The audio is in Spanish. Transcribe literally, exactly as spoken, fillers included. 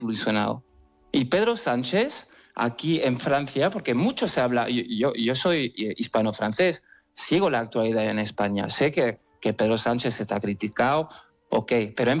evolucionado. Y Pedro Sánchez, aquí en Francia, porque mucho se habla, yo, yo soy hispano-francés, sigo la actualidad en España, sé que, que Pedro Sánchez está criticado, ok, pero en